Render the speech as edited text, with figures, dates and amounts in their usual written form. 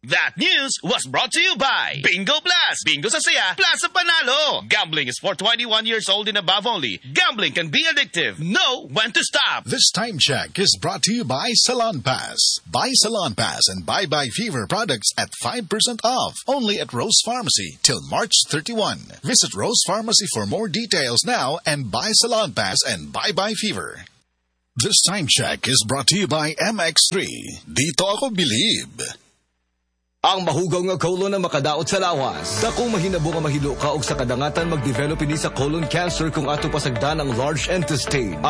That news was brought to you by Bingo Plus. Bingo sa saya, plus sa panalo. Gambling is for 21 years old and above only. Gambling can be addictive. Know when to stop. This time check is brought to you by Salon Pass. Buy Salon Pass and Bye Bye Fever products at 5% off. Only at Rose Pharmacy till March 31. Visit Rose Pharmacy for more details now and buy Salon Pass and Bye Bye Fever. This time check is brought to you by MX3. Dito ako believe. Ang mahugaw nga colon na makadaot sa lawas. Dakong mahinabo nga mahilo ka og sa kadangatan magdevelop ini sa colon cancer kung ato pasagdan ang large intestine.